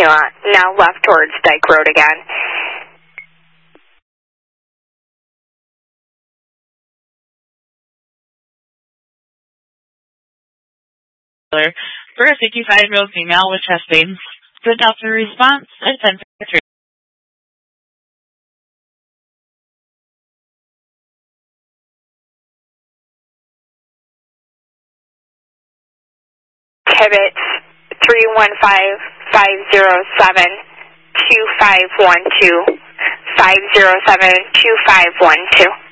now left towards Dyke Road again. For a 55-year-old female with chest pains. Good doctor response at 10:53. Pivot 315-507-2512. 507-2512.